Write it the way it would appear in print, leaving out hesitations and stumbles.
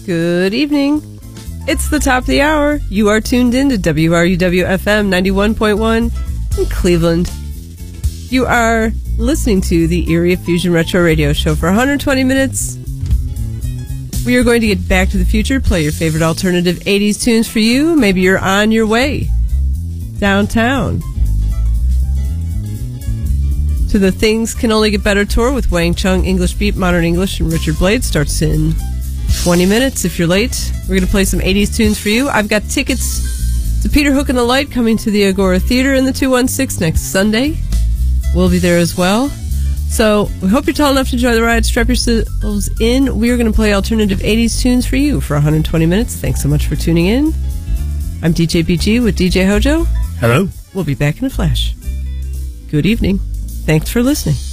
Good evening. It's the top of the hour. You are tuned in to WRUW-FM 91.1 in Cleveland. You are listening to the Erie Fusion Retro Radio Show for 120 minutes. We are going to get back to the future, play your favorite alternative 80s tunes for you. Maybe you're on your way downtown to the Things Can Only Get Better tour with Wang Chung, English Beat, Modern English, and Richard Blade. Starts in 20 minutes. If you're late, we're going to play some 80s tunes for you. I've got tickets to Peter Hook and the Light coming to the Agora Theater in the 216 next Sunday. We'll be there as well. So we hope you're tall enough to enjoy the ride. Strap yourselves in. We are going to play alternative 80s tunes for you for 120 minutes. Thanks so much for tuning in. I'm DJ BG with DJ Hojo. Hello. We'll be back in a flash. Good evening. Thanks for listening.